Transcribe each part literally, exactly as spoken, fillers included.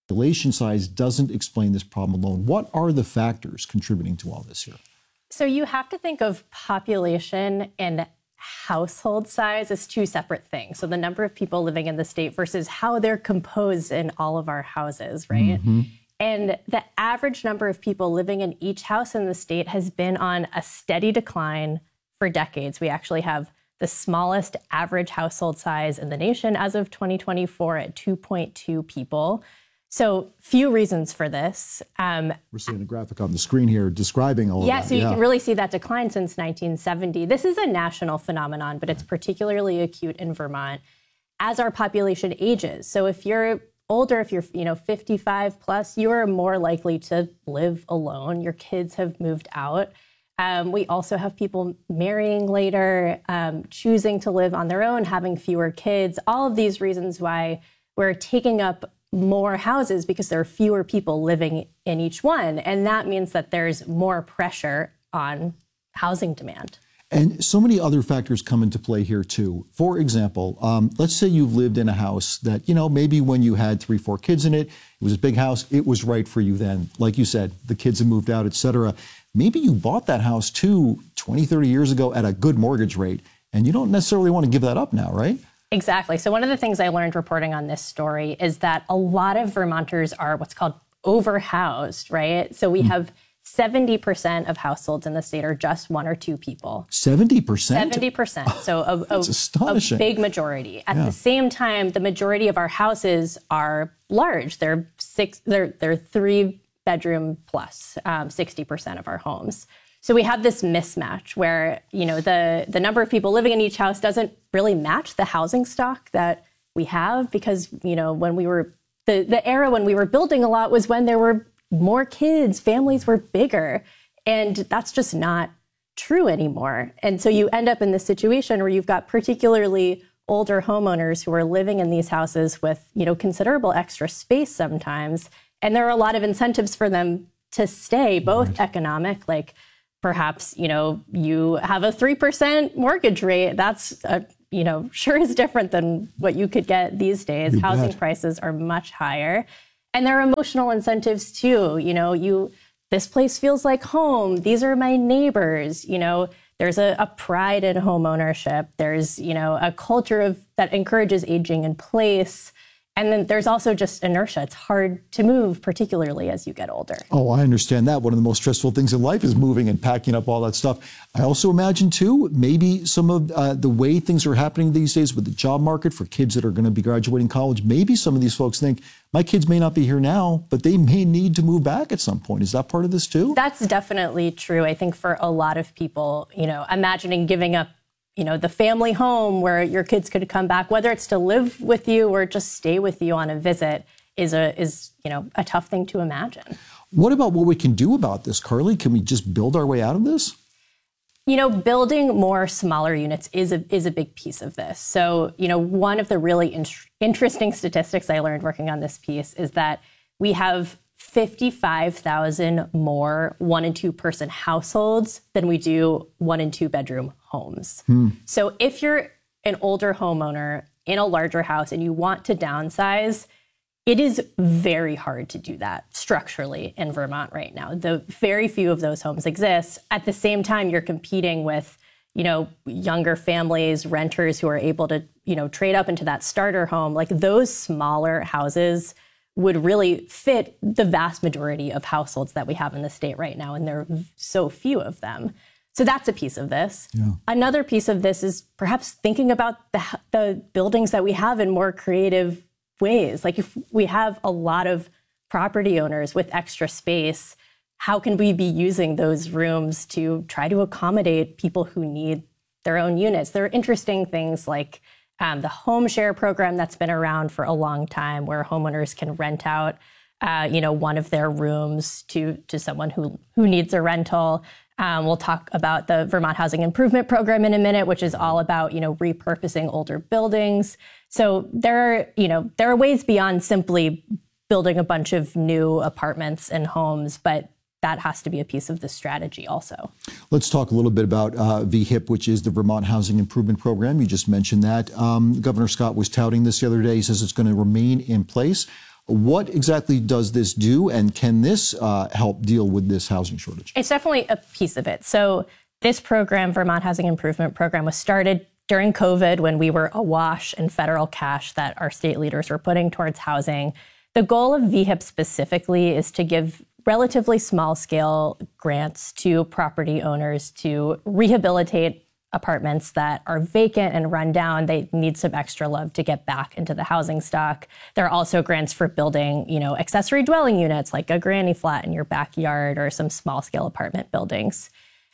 Population size doesn't explain this problem alone. What are the factors contributing to all this here? So you have to think of population and household size as two separate things. So the number of people living in the state versus how they're composed in all of our houses, right? Mm-hmm. And the average number of people living in each house in the state has been on a steady decline for decades. We actually have the smallest average household size in the nation as of twenty twenty-four at two point two people. So few reasons for this. Um, We're seeing a graphic on the screen here describing all yeah, of that. So you yeah, so you can really see that decline since nineteen seventy. This is a national phenomenon, but it's particularly acute in Vermont as our population ages. So if you're older, if you're you know fifty-five plus, you are more likely to live alone. Your kids have moved out. Um, we also have people marrying later, um, choosing to live on their own, having fewer kids. All of these reasons why we're taking up more houses because there are fewer people living in each one. And that means that there's more pressure on housing demand. And so many other factors come into play here, too. For example, um, let's say you've lived in a house that, you know, maybe when you had three, four kids in it, it was a big house, it was right for you then. Like you said, the kids have moved out, et cetera. Maybe you bought that house, too, twenty, thirty years ago at a good mortgage rate, and you don't necessarily want to give that up now, right? Exactly. So one of the things I learned reporting on this story is that a lot of Vermonters are what's called overhoused, right? So we mm. have seventy percent of households in the state are just one or two people. seventy percent? seventy percent. So a, That's a, astonishing. a big majority. At yeah. the same time, the majority of our houses are large. They're six. They're they're three bedroom plus. Um, sixty percent of our homes. So we have this mismatch where you know the the number of people living in each house doesn't really match the housing stock that we have because you know when we were the the era when we were building a lot was when there were more kids, families were bigger, and that's just not true anymore. And so you end up in this situation where you've got particularly older homeowners who are living in these houses with, you know, considerable extra space sometimes. And there are a lot of incentives for them to stay, both right. economic, like perhaps, you know, you have a three percent mortgage rate. That's, a, you know, sure is different than what you could get these days. You Housing bet. prices are much higher. And there are emotional incentives too. You know, you this place feels like home. These are my neighbors. You know, there's a, a pride in home ownership. There's, you know, a culture of that encourages aging in place. And then there's also just inertia. It's hard to move, particularly as you get older. Oh, I understand that. One of the most stressful things in life is moving and packing up all that stuff. I also imagine, too, maybe some of uh, the way things are happening these days with the job market for kids that are going to be graduating college, maybe some of these folks think, my kids may not be here now, but they may need to move back at some point. Is that part of this, too? That's definitely true. I think for a lot of people, you know, imagining giving up you know, the family home where your kids could come back, whether it's to live with you or just stay with you on a visit, is a is you know a tough thing to imagine. What about what we can do about this, Carly? Can we just build our way out of this? You know, building more smaller units is a is a big piece of this. So, you know, one of the really in- interesting statistics I learned working on this piece is that we have fifty-five thousand more one and two person households than we do one and two bedroom homes. Hmm. So if you're an older homeowner in a larger house and you want to downsize, it is very hard to do that structurally in Vermont right now. The very few of those homes exist. At the same time, you're competing with, you know, younger families, renters who are able to, you know, trade up into that starter home. Like those smaller houses would really fit the vast majority of households that we have in the state right now. And there are so few of them. So that's a piece of this. Yeah. Another piece of this is perhaps thinking about the, the buildings that we have in more creative ways. Like if we have a lot of property owners with extra space, how can we be using those rooms to try to accommodate people who need their own units? There are interesting things like um, the home share program that's been around for a long time, where homeowners can rent out, uh, you know, one of their rooms to to someone who who needs a rental. Um, we'll talk about the Vermont Housing Improvement Program in a minute, which is all about, you know, repurposing older buildings. So there are, you know, there are ways beyond simply building a bunch of new apartments and homes, but that has to be a piece of the strategy also. Let's talk a little bit about uh, V HIP, which is the Vermont Housing Improvement Program. You just mentioned that. Um, Governor Scott was touting this the other day. He says it's going to remain in place. What exactly does this do, and can this uh, help deal with this housing shortage? It's definitely a piece of it. So this program, Vermont Housing Improvement Program, was started during COVID when we were awash in federal cash that our state leaders were putting towards housing. The goal of V HIP specifically is to give relatively small-scale grants to property owners to rehabilitate apartments that are vacant and run down. They need some extra love to get back into the housing stock. There are also grants for building, you know, accessory dwelling units like a granny flat in your backyard or some small scale apartment buildings.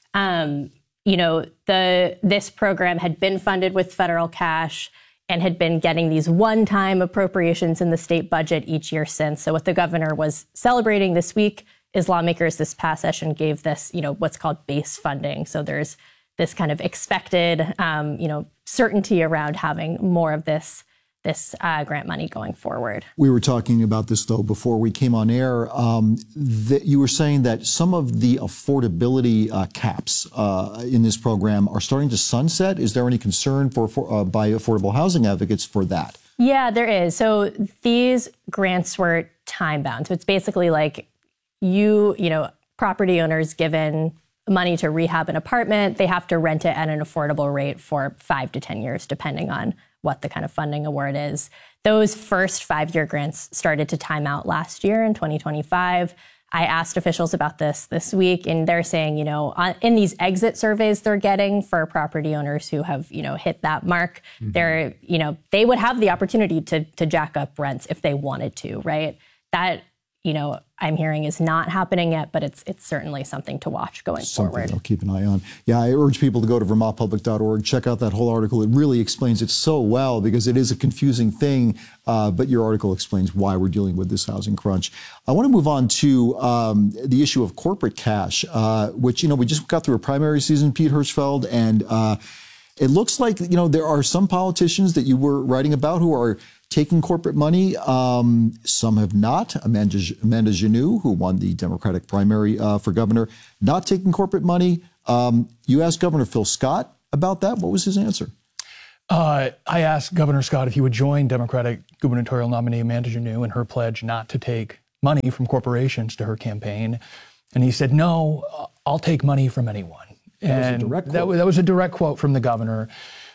Um, you know, the this program had been funded with federal cash and had been getting these one-time appropriations in the state budget each year since. So what the governor was celebrating this week is lawmakers this past session gave this, you know, what's called base funding. So there's this kind of expected, um, you know, certainty around having more of this this uh, grant money going forward. We were talking about this, though, before we came on air. Um, that you were saying that some of the affordability uh, caps uh, in this program are starting to sunset. Is there any concern for, for uh, by affordable housing advocates for that? Yeah, there is. So these grants were time bound. So it's basically like you, you know, property owners given money to rehab an apartment, they have to rent it at an affordable rate for five to ten years, depending on what the kind of funding award is. Those first five-year grants started to time out last year in twenty twenty-five. I asked officials about this this week, and they're saying, you know, on, in these exit surveys they're getting for property owners who have, you know, hit that mark, mm-hmm. they're, you know, they would have the opportunity to to jack up rents if they wanted to, right? That, you know, I'm hearing is not happening yet, but it's it's certainly something to watch going something forward. I'll keep an eye on. Yeah, I urge people to go to vermont public dot org, check out that whole article. It really explains it so well because it is a confusing thing, uh, but your article explains why we're dealing with this housing crunch. I want to move on to um, the issue of corporate cash, uh, which, you know, we just got through a primary season, Pete Hirschfeld, and uh, it looks like, you know, there are some politicians that you were writing about who are taking corporate money. Um, some have not. Amanda, Amanda Genoux, who won the Democratic primary uh, for governor, not taking corporate money. Um, you asked Governor Phil Scott about that. What was his answer? Uh, I asked Governor Scott if he would join Democratic gubernatorial nominee Amanda Genoux in her pledge not to take money from corporations to her campaign. And he said, no, I'll take money from anyone. That and was a direct quote. That, was, that was a direct quote from the governor.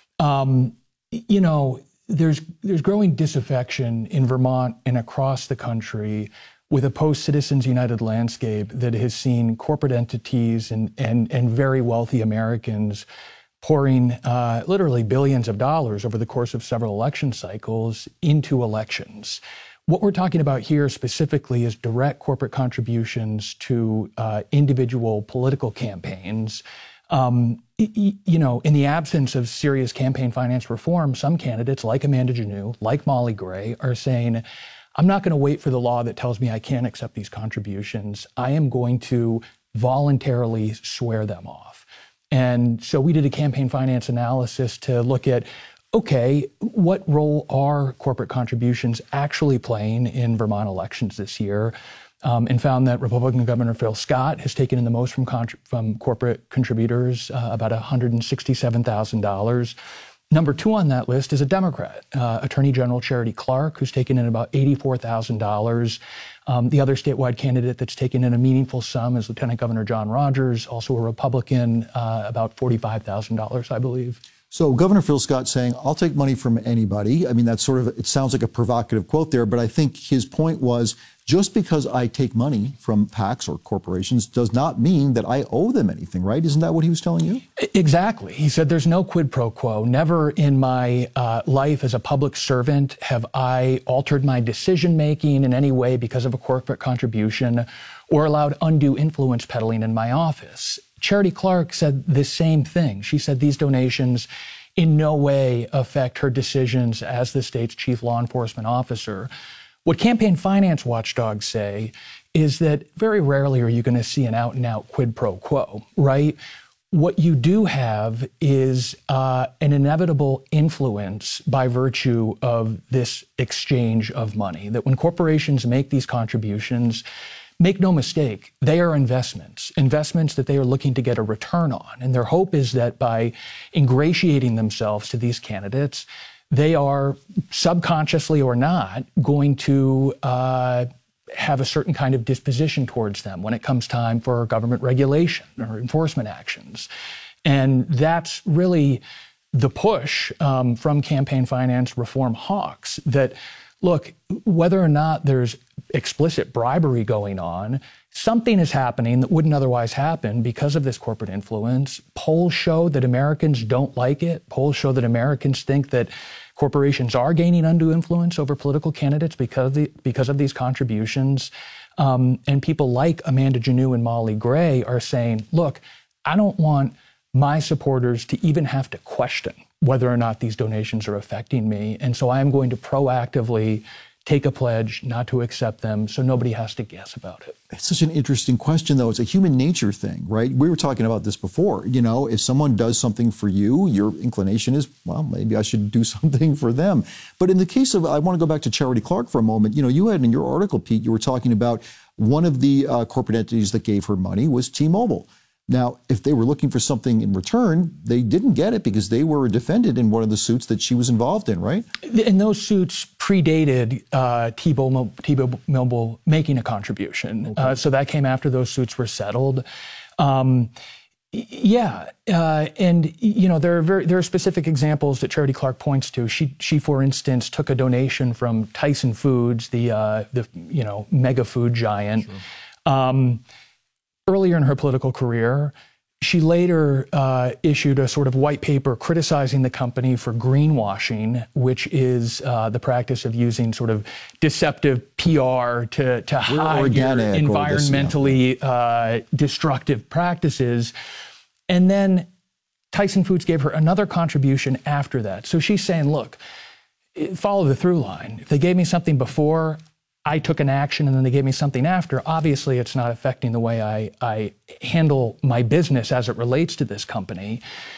Um, you know, There's there's growing disaffection in Vermont and across the country with a post-Citizens United landscape that has seen corporate entities and and, and very wealthy Americans pouring uh, literally billions of dollars over the course of several election cycles into elections. What we're talking about here specifically is direct corporate contributions to uh, individual political campaigns. Um, you know, in the absence of serious campaign finance reform, some candidates like Amanda Genoux, like Molly Gray, are saying, I'm not going to wait for the law that tells me I can't accept these contributions. I am going to voluntarily swear them off. And so we did a campaign finance analysis to look at, okay, what role are corporate contributions actually playing in Vermont elections this year? Um, and found that Republican Governor Phil Scott has taken in the most from contr- from corporate contributors, uh, about one hundred sixty-seven thousand dollars. Number two on that list is a Democrat, uh, Attorney General Charity Clark, who's taken in about eighty-four thousand dollars. Um, the other statewide candidate that's taken in a meaningful sum is Lieutenant Governor John Rogers, also a Republican, uh, about forty-five thousand dollars, I believe. So Governor Phil Scott saying, I'll take money from anybody. I mean, that's sort of, it sounds like a provocative quote there, but I think his point was, just because I take money from PACs or corporations does not mean that I owe them anything, right? Isn't that what he was telling you? Exactly. He said there's no quid pro quo. Never in my uh, life as a public servant have I altered my decision-making in any way because of a corporate contribution or allowed undue influence peddling in my office. Charity Clark said the same thing. She said these donations in no way affect her decisions as the state's chief law enforcement officer. What campaign finance watchdogs say is that very rarely are you going to see an out-and-out quid pro quo, right? What you do have is uh, an inevitable influence by virtue of this exchange of money, that when corporations make these contributions, make no mistake, they are investments, investments that they are looking to get a return on. And their hope is that by ingratiating themselves to these candidates, they are subconsciously or not going to uh, have a certain kind of disposition towards them when it comes time for government regulation or enforcement actions. And that's really the push um, from campaign finance reform hawks that, look, whether or not there's explicit bribery going on, something is happening that wouldn't otherwise happen because of this corporate influence. Polls show that Americans don't like it. Polls show that Americans think that corporations are gaining undue influence over political candidates because of, the, because of these contributions. Um, and people like Amanda Janoo and Molly Gray are saying, look, I don't want my supporters to even have to question whether or not these donations are affecting me. And so I'm going to proactively take a pledge not to accept them so nobody has to guess about it. It's such an interesting question, though. It's a human nature thing, right? We were talking about this before. You know, if someone does something for you, your inclination is, well, maybe I should do something for them. But in the case of, I want to go back to Charity Clark for a moment. You know, you had in your article, Pete, you were talking about one of the uh, corporate entities that gave her money was T-Mobile. Now, if they were looking for something in return, they didn't get it because they were defended in one of the suits that she was involved in, right? And those suits predated uh, T-Mobile, T-Mobile making a contribution. Okay. Uh, so that came after those suits were settled. Um, yeah, uh, and you know there are very, there are specific examples that Charity Clark points to. She, she for instance, took a donation from Tyson Foods, the uh, the you know mega food giant. Sure. Um, Earlier in her political career, she later uh, issued a sort of white paper criticizing the company for greenwashing, which is uh, the practice of using sort of deceptive P R to, to hide your environmentally this, yeah. uh, destructive practices. And then Tyson Foods gave her another contribution after that. So she's saying, look, follow the through line. If they gave me something before, I took an action and then they gave me something after, obviously it's not affecting the way I, I handle my business as it relates to this company.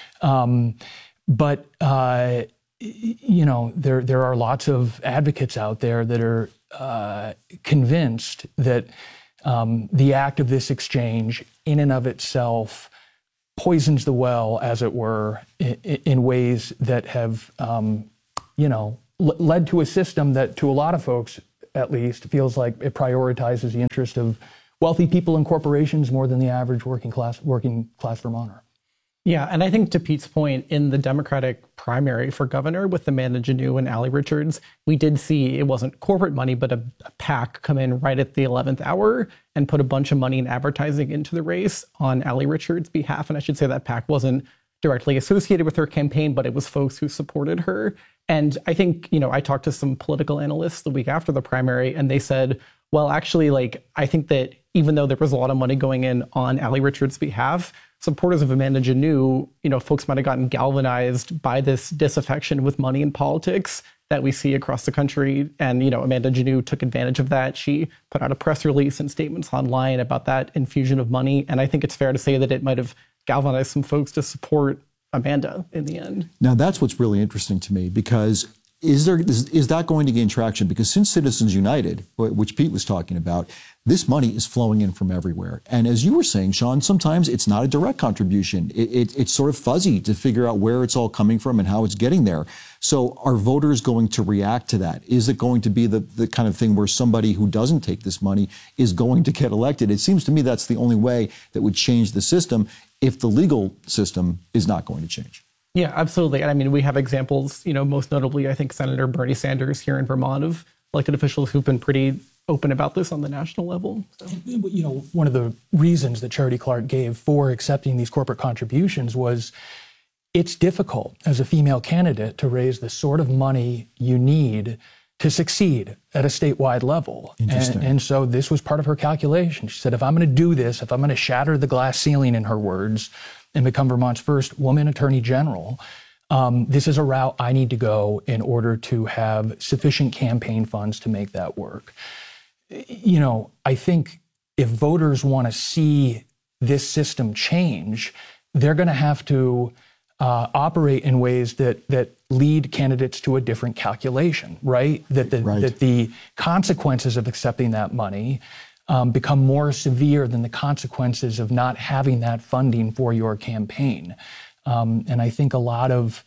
Um, but, uh, you know, there, there are lots of advocates out there that are uh, convinced that um, the act of this exchange in and of itself poisons the well, as it were, in, in ways that have, um, you know, l- led to a system that to a lot of folks at least, feels like it prioritizes the interest of wealthy people and corporations more than the average working class working class Vermonter. Yeah, and I think to Pete's point, in the Democratic primary for governor with Amanda Janoo and Allie Richards, we did see it wasn't corporate money, but a, a PAC come in right at the eleventh hour and put a bunch of money in advertising into the race on Allie Richards' behalf. And I should say that PAC wasn't directly associated with her campaign, but it was folks who supported her. And I think, you know, I talked to some political analysts the week after the primary, and they said, well, actually, like, I think that even though there was a lot of money going in on Allie Richards' behalf, supporters of Amanda Janoo, you know, folks might have gotten galvanized by this disaffection with money in politics that we see across the country. And, you know, Amanda Janoo took advantage of that. She put out a press release and statements online about that infusion of money. And I think it's fair to say that it might have galvanized some folks to support Amanda in the end. Now, that's what's really interesting to me, because is there is, is that going to gain traction? Because since Citizens United, which Pete was talking about, this money is flowing in from everywhere. And as you were saying, Sean, sometimes it's not a direct contribution. It, it, it's sort of fuzzy to figure out where it's all coming from and how it's getting there. So are voters going to react to that? Is it going to be the, the kind of thing where somebody who doesn't take this money is going to get elected? It seems to me that's the only way that would change the system if the legal system is not going to change. Yeah, absolutely. And I mean, we have examples, you know, most notably, I think Senator Bernie Sanders here in Vermont of elected officials who've been pretty open about this on the national level. So. You know, one of the reasons that Charity Clark gave for accepting these corporate contributions was it's difficult as a female candidate to raise the sort of money you need to succeed at a statewide level. Interesting. And, and so this was part of her calculation. She said, if I'm going to do this, if I'm going to shatter the glass ceiling, in her words, and become Vermont's first woman attorney general, um, this is a route I need to go in order to have sufficient campaign funds to make that work. You know, I think if voters want to see this system change, they're going to have to uh, operate in ways that that lead candidates to a different calculation, right? That the, right. that the consequences of accepting that money um, become more severe than the consequences of not having that funding for your campaign. Um, and I think a lot of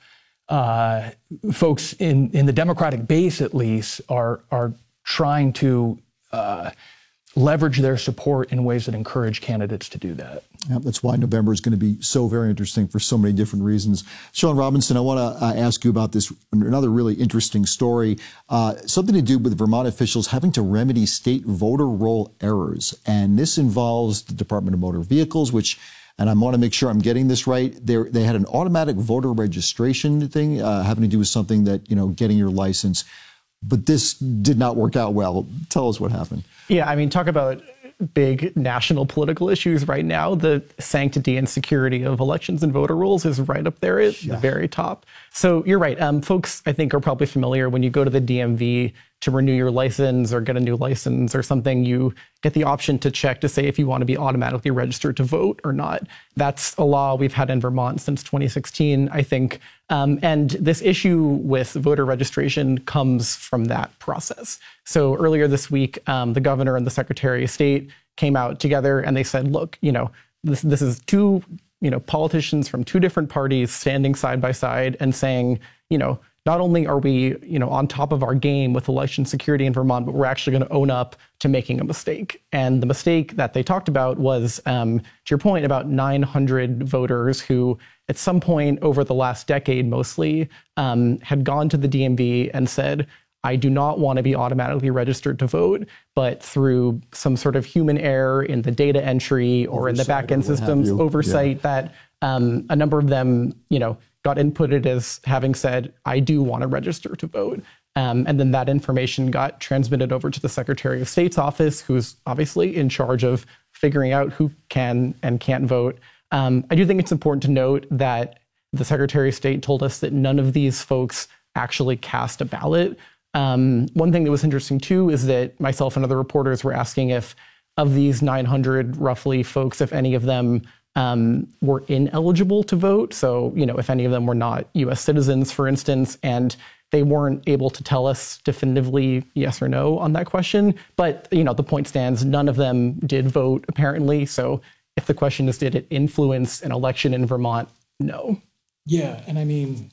uh, folks in, in the Democratic base, at least, are, are trying to uh, leverage their support in ways that encourage candidates to do that. Yeah, that's why November is going to be so very interesting for so many different reasons. Sean Robinson, I want to uh, ask you about this, another really interesting story, uh, something to do with Vermont officials having to remedy state voter roll errors. And this involves the Department of Motor Vehicles, which, and I want to make sure I'm getting this right, They're, they had an automatic voter registration thing uh, having to do with something that, you know, getting your license. But this did not work out well. Tell us what happened. Yeah, I mean, talk about big national political issues right now. The sanctity and security of elections and voter rolls is right up there at yeah. the very top. So you're right. Um, folks, I think, are probably familiar when you go to the D M V to renew your license or get a new license or something, you get the option to check to say if you want to be automatically registered to vote or not. That's a law we've had in Vermont since twenty sixteen, I think. Um, and this issue with voter registration comes from that process. So earlier this week, um, the governor and the Secretary of State came out together and they said, look, you know, this, this is two, you know, politicians from two different parties standing side by side and saying, you know, not only are we, you know, on top of our game with election security in Vermont, but we're actually going to own up to making a mistake. And the mistake that they talked about was, um, to your point, about nine hundred voters who, at some point over the last decade mostly, um, had gone to the D M V and said, I do not want to be automatically registered to vote, but through some sort of human error in the data entry or oversight in the back-end systems, oversight, yeah. that um, a number of them, you know, got inputted as having said, I do want to register to vote. Um, and then that information got transmitted over to the Secretary of State's office, who's obviously in charge of figuring out who can and can't vote. Um, I do think it's important to note that the Secretary of State told us that none of these folks actually cast a ballot. Um, one thing that was interesting too is that myself and other reporters were asking if of these nine hundred roughly folks, if any of them Um, were ineligible to vote. So, you know, if any of them were not U S citizens, for instance, and they weren't able to tell us definitively yes or no on that question. But, you know, the point stands, none of them did vote, apparently. So if the question is, did it influence an election in Vermont? No. Yeah, and I mean,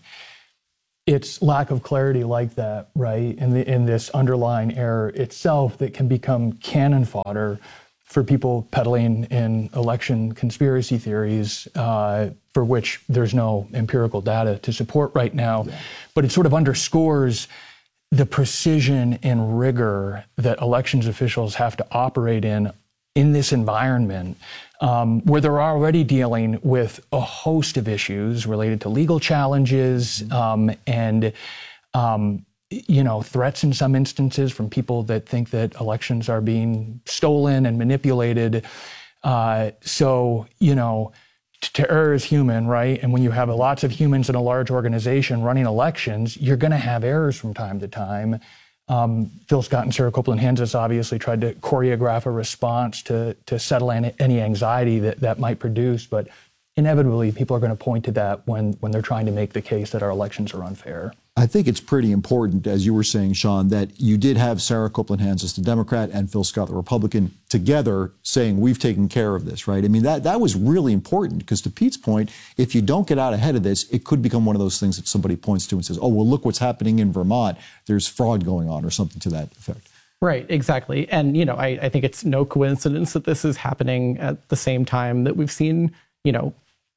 it's lack of clarity like that, right? In, the, in this underlying error itself that can become cannon fodder for people peddling in election conspiracy theories uh, for which there's no empirical data to support right now. Yeah. But it sort of underscores the precision and rigor that elections officials have to operate in in this environment um, where they're already dealing with a host of issues related to legal challenges um, and um, you know, threats in some instances from people that think that elections are being stolen and manipulated. Uh, so, you know, t- to err is human, right? And when you have lots of humans in a large organization running elections, you're going to have errors from time to time. Um, Phil Scott and Sarah Copeland Hanzas obviously tried to choreograph a response to, to settle any, any anxiety that that might produce, but inevitably people are going to point to that when, when they're trying to make the case that our elections are unfair. I think it's pretty important, as you were saying, Sean, that you did have Sarah Copeland Hanzas, the Democrat, and Phil Scott, the Republican, together saying, we've taken care of this, right? I mean, that, that was really important because to Pete's point, if you don't get out ahead of this, it could become one of those things that somebody points to and says, oh, well, look what's happening in Vermont. There's fraud going on or something to that effect. Right, exactly. And, you know, I, I think it's no coincidence that this is happening at the same time that we've seen, you know,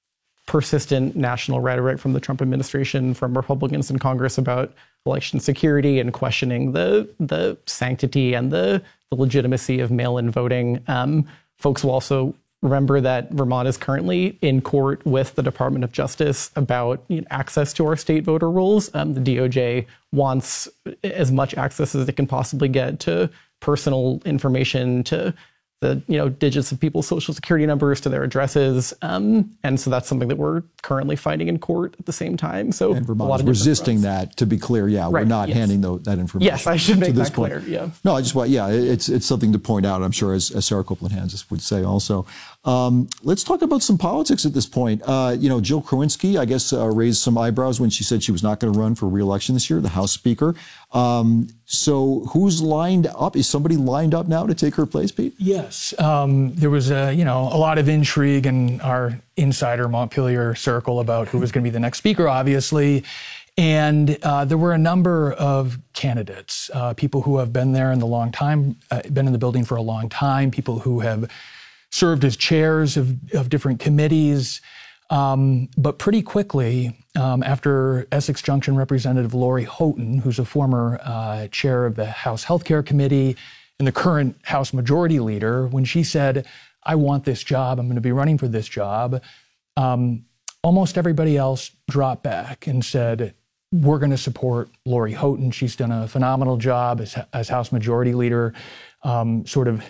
persistent national rhetoric from the Trump administration, from Republicans in Congress about election security and questioning the the sanctity and the, the legitimacy of mail-in voting. Um, folks will also remember that Vermont is currently in court with the Department of Justice about you know, access to our state voter rolls. Um, the D O J wants as much access as it can possibly get to personal information, to the you know digits of people's social security numbers, to their addresses, um, and so that's something that we're currently fighting in court at the same time. So and Vermont is resisting that. To be clear, yeah, right. we're not yes. handing the, that information. Yes, I should make to this that point. clear. Yeah. No, I just want yeah, it's it's something to point out. I'm sure, as, as Sarah Copeland Hanzas would say also. Um, let's talk about some politics at this point. Uh, you know, Jill Krowinski, I guess, uh, raised some eyebrows when she said she was not going to run for re-election this year, the House Speaker. Um, So who's lined up? Is somebody lined up now to take her place, Pete? Yes. Um, there was a, you know, a lot of intrigue in our insider Montpelier circle about who was going to be the next speaker, obviously. And uh, there were a number of candidates, uh, people who have been there in the long time, uh, been in the building for a long time, people who have served as chairs of, of different committees. Um, but pretty quickly, um, after Essex Junction Representative Lori Houghton, who's a former uh, chair of the House Healthcare Committee and the current House Majority Leader, when she said, I want this job, I'm going to be running for this job, um, almost everybody else dropped back and said, we're going to support Lori Houghton. She's done a phenomenal job as, as House Majority Leader, um, sort of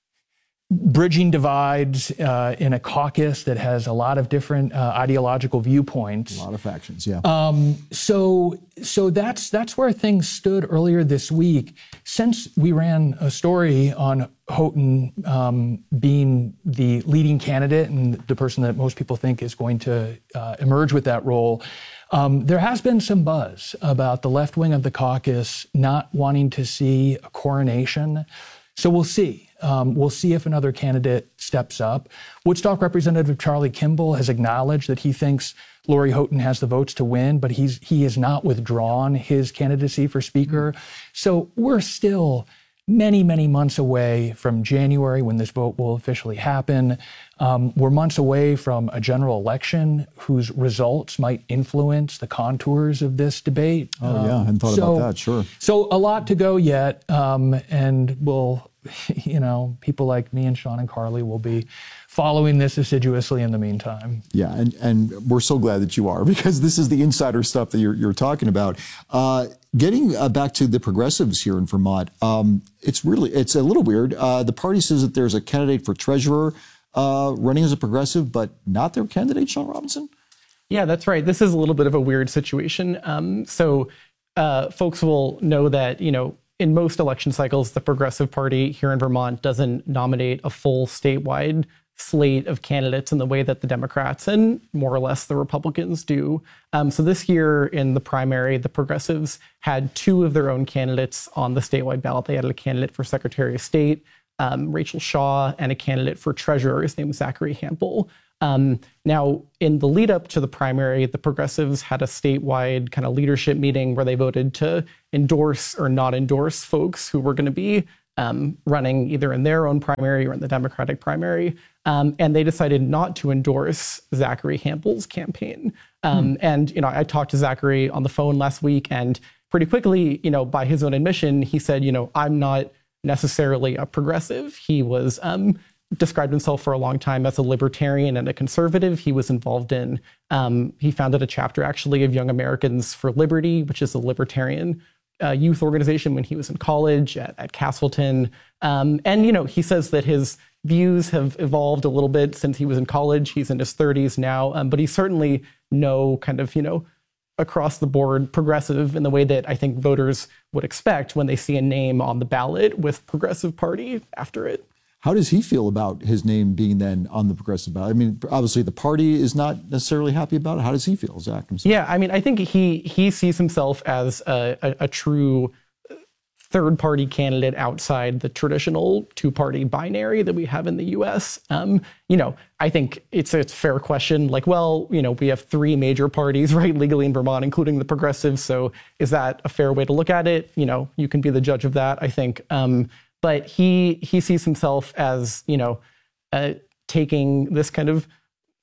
bridging divides uh, in a caucus that has a lot of different uh, ideological viewpoints. A lot of factions, yeah. Um, so, so that's that's where things stood earlier this week. Since we ran a story on Houghton um, being the leading candidate and the person that most people think is going to uh, emerge with that role, um, there has been some buzz about the left wing of the caucus not wanting to see a coronation. So we'll see. Um, we'll see if another candidate steps up. Woodstock Representative Charlie Kimball has acknowledged that he thinks Lori Houghton has the votes to win, but he's he has not withdrawn his candidacy for Speaker. So we're still many, many months away from January when this vote will officially happen. Um, we're months away from a general election whose results might influence the contours of this debate. Oh, yeah, I hadn't thought so, about that, sure. So a lot to go yet, um, and we'll, you know, people like me and Sean and Carly will be following this assiduously in the meantime. Yeah, and, and we're so glad that you are, because this is the insider stuff that you're, you're talking about. Uh, getting uh, back to the progressives here in Vermont, um, it's really, it's a little weird. Uh, the party says that there's a candidate for treasurer uh, running as a progressive, but not their candidate, Sean Robinson? Yeah, that's right. This is a little bit of a weird situation. Um, so uh, folks will know that, you know, in most election cycles, the Progressive Party here in Vermont doesn't nominate a full statewide slate of candidates in the way that the Democrats and more or less the Republicans do. Um, so this year in the primary, the Progressives had two of their own candidates on the statewide ballot. They had a candidate for Secretary of State, um, Rachel Shaw, and a candidate for treasurer. His name was Zachary Hampel. Um, now, in the lead up to the primary, the Progressives had a statewide kind of leadership meeting where they voted to endorse or not endorse folks who were going to be um, running either in their own primary or in the Democratic primary. Um, and they decided not to endorse Zachary Hampel's campaign. Um, hmm. And, you know, I talked to Zachary on the phone last week, and pretty quickly, you know, by his own admission, he said, you know, I'm not necessarily a progressive. He was um, described himself for a long time as a libertarian and a conservative. He was involved in, um, he founded a chapter actually of Young Americans for Liberty, which is a libertarian uh, youth organization when he was in college at, at Castleton. Um, and, you know, he says that his views have evolved a little bit since he was in college. He's in his thirties now, um, but he's certainly no kind of, you know, across the board progressive in the way that I think voters would expect when they see a name on the ballot with Progressive Party after it. How does he feel about his name being then on the Progressive ballot? I mean, obviously the party is not necessarily happy about it. How does he feel, Zach, himself? Yeah, I mean, I think he he sees himself as a, a, a true third-party candidate outside the traditional two-party binary that we have in the U S. Um, you know, I think it's a, it's a fair question. Like, well, you know, we have three major parties, right, legally in Vermont, including the Progressives. So is that a fair way to look at it? You know, you can be the judge of that, I think. Um, but he he sees himself as, you know, uh, taking this kind of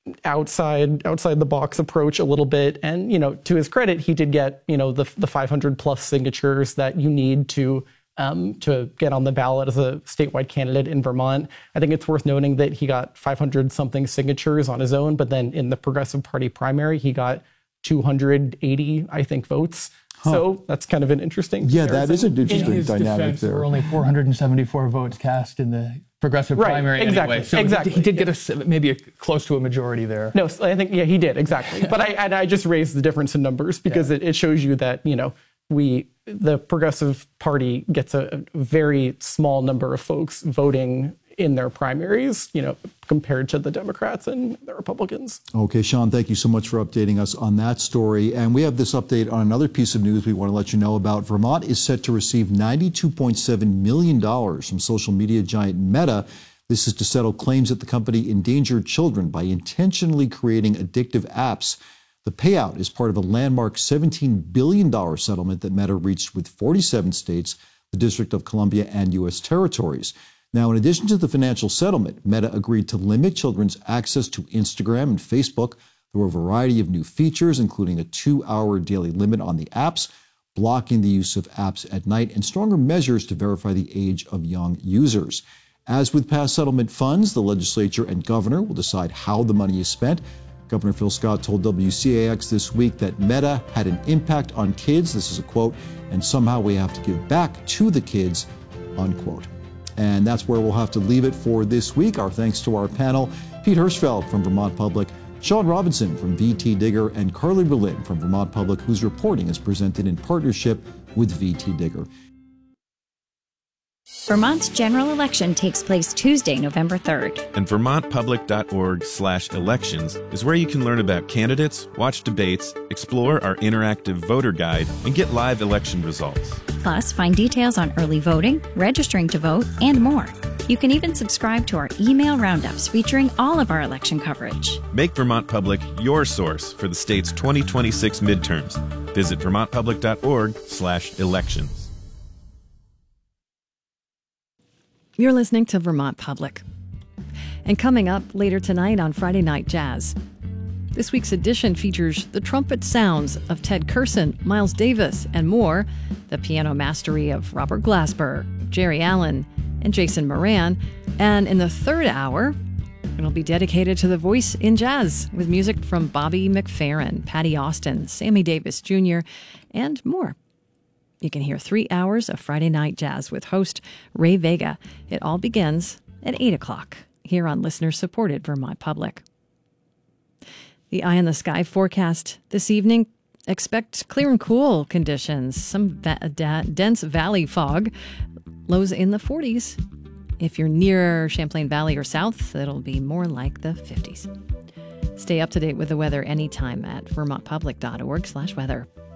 outside outside the box approach a little bit. And, you know, to his credit, he did get, you know, the the five hundred plus signatures that you need to um, to get on the ballot as a statewide candidate in Vermont. I think it's worth noting that he got five hundred something signatures on his own, but then in the Progressive Party primary, he got two hundred eighty, I think, votes. Huh. So that's kind of an interesting Yeah, that is an interesting in his dynamic defense, there. There were only four hundred seventy-four votes cast in the Progressive right, primary exactly, anyway. So exactly. he did get a, maybe a, close to a majority there. No, I think, yeah, he did, exactly. But I and I just raised the difference in numbers because yeah. it, it shows you that, you know, we, the Progressive Party gets a, a very small number of folks voting in their primaries, you know, compared to the Democrats and the Republicans. Okay, Sean, thank you so much for updating us on that story. And we have this update on another piece of news we want to let you know about. Vermont is set to receive ninety-two point seven million dollars from social media giant Meta. This is to settle claims that the company endangered children by intentionally creating addictive apps. The payout is part of a landmark seventeen billion dollars settlement that Meta reached with forty-seven states, the District of Columbia, and U S territories. Now, in addition to the financial settlement, Meta agreed to limit children's access to Instagram and Facebook through a variety of new features, including a two-hour daily limit on the apps, blocking the use of apps at night, and stronger measures to verify the age of young users. As with past settlement funds, the legislature and governor will decide how the money is spent. Governor Phil Scott told W C A X this week that Meta had an impact on kids, this is a quote, and somehow we have to give back to the kids, unquote. And that's where we'll have to leave it for this week. Our thanks to our panel, Pete Hirschfeld from Vermont Public, Sean Robinson from V T Digger, and Carly Berlin from Vermont Public, whose reporting is presented in partnership with V T Digger. Vermont's general election takes place Tuesday, November third. And vermont public dot org slash elections is where you can learn about candidates, watch debates, explore our interactive voter guide, and get live election results. Plus, find details on early voting, registering to vote, and more. You can even subscribe to our email roundups featuring all of our election coverage. Make Vermont Public your source for the state's twenty twenty-six midterms. Visit vermont public dot org slash elections. You're listening to Vermont Public. And coming up later tonight on Friday Night Jazz, this week's edition features the trumpet sounds of Ted Kurson, Miles Davis, and more, the piano mastery of Robert Glasper, Jerry Allen, and Jason Moran. And in the third hour, it'll be dedicated to the voice in jazz with music from Bobby McFerrin, Patty Austin, Sammy Davis Junior, and more. You can hear three hours of Friday Night Jazz with host Ray Vega. It all begins at eight o'clock here on listener-supported Vermont Public. The Eye in the Sky forecast this evening. Expect clear and cool conditions, some va- da- dense valley fog, lows in the forties. If you're near Champlain Valley or south, it'll be more like the fifties. Stay up to date with the weather anytime at vermont public dot org slash weather.